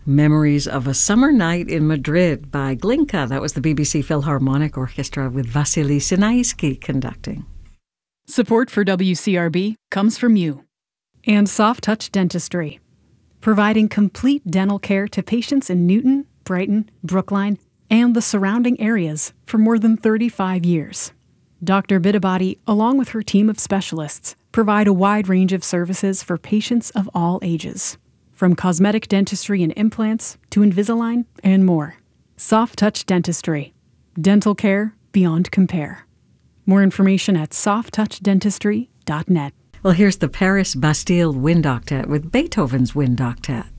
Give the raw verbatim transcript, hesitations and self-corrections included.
Memories of a Summer Night in Madrid by Glinka. That was the B B C Philharmonic Orchestra with Vasily Sinaisky conducting. Support for W C R B comes from you. And Soft Touch Dentistry, providing complete dental care to patients in Newton, Brighton, Brookline, and the surrounding areas for more than thirty-five years. Doctor Bidabadi, along with her team of specialists, provide a wide range of services for patients of all ages, from cosmetic dentistry and implants to Invisalign and more. Soft Touch Dentistry, dental care beyond compare. More information at soft touch dentistry dot net. Well, here's the Paris Bastille Wind Octet with Beethoven's Wind Octet.